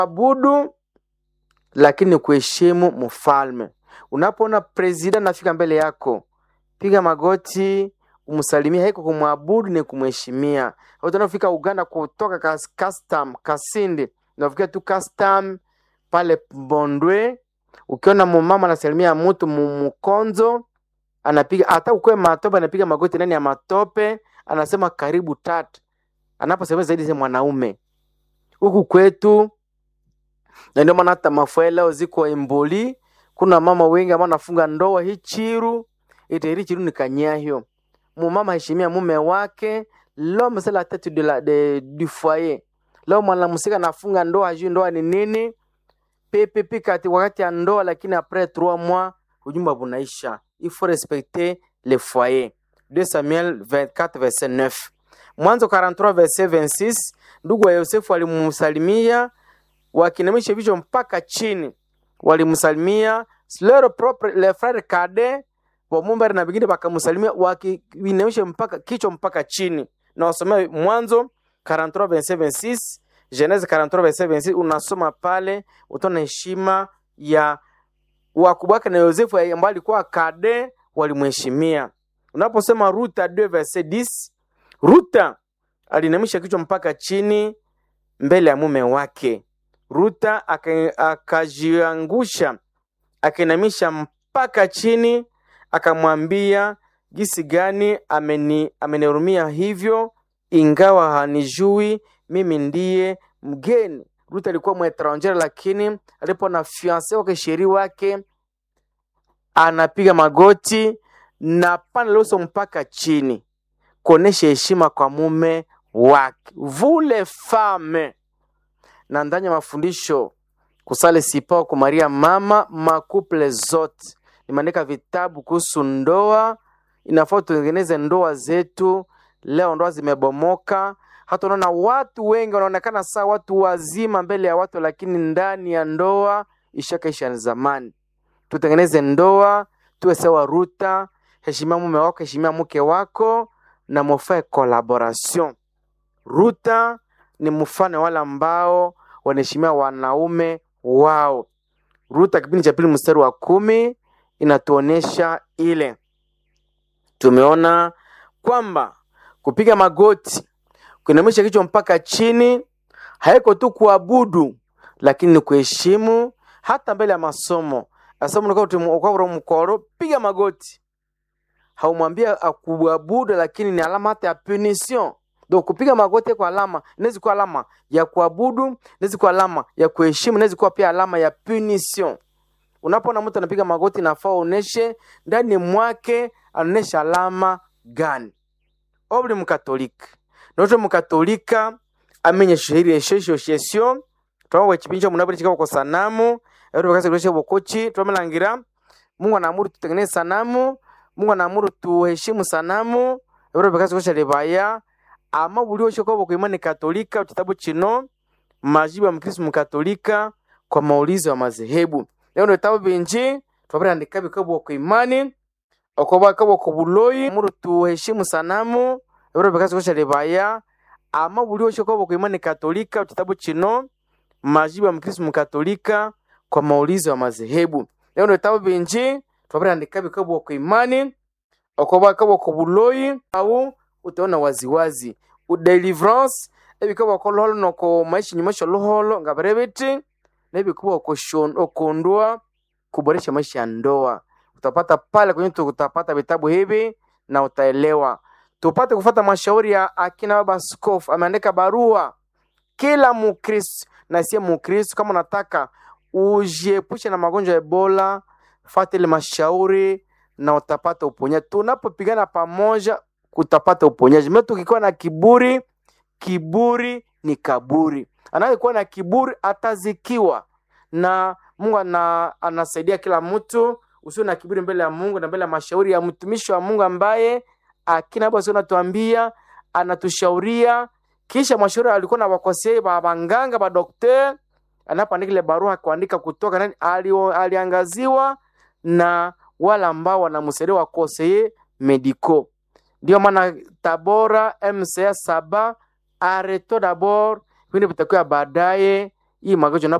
abudu lakini kuheshimu mfalme. Unapoona president nafika mbele yako, piga magoti umsalimie, haiko kumwabudu ni kumheshimia. Watu wanafika Uganda kutoka custom Kasindi, unafika tu custom pale Bondwe, ukiona mama anasalimia mtu mkonzo, anapiga hata ukwe matope, anapiga magoti ndani ya matope, anasema karibu tatu. Anaposema zaidi sema mwanaume. Huku kwetu na ndio maana hata mafuela ziko emboli, kuna mama wengi ambao wanafunga ndoa hichiru, ite hichiru ni kanyahyo. Mama heshimia mume wake, l'homme c'est la tête du foyer. Leo mwanamsika nafunga ndoa, hajui ndoa ni nini. Pepe kati wakati ya ndoa, lakini après 3 mois ujumba bunaisha. Il faut respecter le foyer. 2 Samuel 24 verset 9. Mwanzo 43 verset 26, ndugu wa Yosefu walimsalimia wakinamisha vichwa mpaka chini. Walimsalimia leur propre le frère cadet wa mumbari na bingine bakamsalimia wakinamisha mpaka kichwa mpaka chini. Na wasomea Mwanzo 43 verset 26, Genèse 43 verset 26, unasoma pale utaona heshima ya wakubwa na Yosefu ambaye alikuwa cadet, walimheshimia. Unaposema Ruta 2 verset 10, Ruta alinamisha kichwa mpaka chini mbele ya mume wake. Ruta akajiangusha, akinamisha mpaka chini, akamwambia jinsi gani amenihurumia hivyo, ingawa hanijui mimi ndiye mgeni. Ruta alikuwa mwetranger, lakini alipo na fiancé wake sheri wake, anapiga magoti na pana loso mpaka chini kuonesha heshima kwa mume wake. Vule femme. Na ndani ya mafundisho kusale sipa kwa Maria mama makuple zote. Nimeandika vitabu kuhusu ndoa, inafaa tutengeneze ndoa zetu. Leo ndoa zimebomoka. Hata unaona watu wengi wanaonekana sawa watu wazima mbele ya watu, lakini ndani ya ndoa ishakaisha zamani. Tutengeneze ndoa, tuwe sawa Ruta, heshima mume wako, heshima mke wako na mfae collaboration. Ruta ni mfano wale ambao wanaheshimia wanaume wao. Ruta kipindi cha 2 mstari wa 10 inatuonesha ile. Tumeona kwamba kupiga magoti, kuinamisha kichwa mpaka chini, haiko tu kuabudu, lakini ni kuheshimu. Hata mbele ya masomo, asema unakuwa mkoro, piga magoti. Haumwambia akuabudu, lakini ni alama hata ya punition. Donc kupiga magoti kwa alama, inaweza kuwa alama ya kuabudu, inaweza kuwa alama ya kuheshimu, inaweza kuwa pia alama ya punition. Unapoona mtu anapiga magoti, nafaa uoneshe ndani mwake anaonesha alama gani. Obli mkatolika. Noto mkatolika amenye shehiri shesho. Tuwa chipinja munabali chika kwa sanamu. Ero bakase kulesha bokochi, tuwamelangira Mungu anaamuru tutengeneze sanamu, Mungu anaamuru tuheshimu sanamu. Ero bakase kulesha lebaya. Ama bulio shoko kwa imani katolika, kitabu chino majibu ya Mkristo mkatolika kwa maulizo ya madhehebu. Leo ndio tabu benji twabara ndikabi kwa imani okoba kwa buloi muru tuheshimu sanamu. Ero bakase kulesha lebaya. Ama bulio shoko kwa imani katolika, kitabu chino majibu ya Mkristo mkatolika kwa maulizo ya madhehebu. Leo ndio tabu benji twabara ndikabi kwa imani okoba kwa buloi au utaona waziwazi deliverance ebikaba ko loholo noko maishi nyimasho loholo ngabarebeti nebikuba ko okondwa kuboresha maisha ya ndoa. Utapata pale kwenye utapata vitabu hivi na utaelewa. Tupate kufuata mashauri ya akina baba askofu. Ameandika barua kila Mkristo na si Mkristo, kama unataka ujiepushe na magonjwa ya Ebola, fuata ile mashauri na utapata uponyaji. Tunapopigana pamoja kutapata uponyaji. Mimi tukikuwa na kiburi, kiburi ni kaburi. Anayekuwa na kiburi atazikiwa. Na Mungu anasaidia kila mtu. Usiwe na kiburi mbele ya Mungu na mbele ya mashauri ya mtumishi wa Mungu ambaye akina hapo sio anatuambia, anatushauria. Kisha mashauri alikuwa na wakosei babanganga ba daktari, anapoandika ile barua kuandika kutoka nani aliangaziwa na wala ambao wanamsaidia wakosei medico. Ndio maana Tabora MCA Saba areto d'abord vile vitakuwa baadaye hii magonjwa